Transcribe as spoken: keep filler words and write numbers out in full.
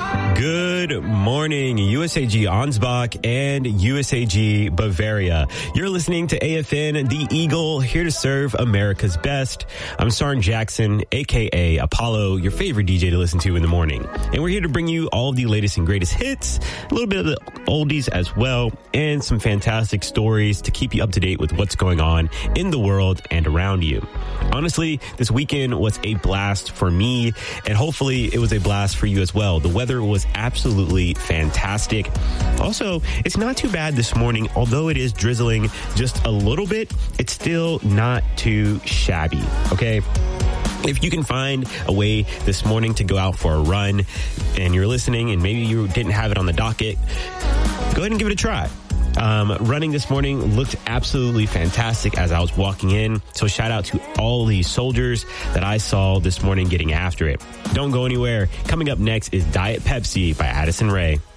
Good morning, U S A G Ansbach and U S A G Bavaria. You're listening to A F N, the Eagle, here to serve America's best. I'm Sarn Jackson, a k a. Apollo, your favorite D J to listen to in the morning. And we're here to bring you all of the latest and greatest hits, a little bit of the oldies as well, and some fantastic stories to keep you up to date with what's going on in the world and around you. Honestly, this weekend was a blast for me, and hopefully it was a blast for you as well. The weather was absolutely fantastic. Also, it's not too bad this morning. Although it is drizzling just a little bit, it's still not too shabby, okay? If you can find a way this morning to go out for a run and you're listening and maybe you didn't have it on the docket, go ahead and give it a try. Um, running this morning looked absolutely fantastic as I was walking in. So shout out to all these soldiers that I saw this morning getting after it. Don't go anywhere. Coming up next is Diet Pepsi by Addison Rae.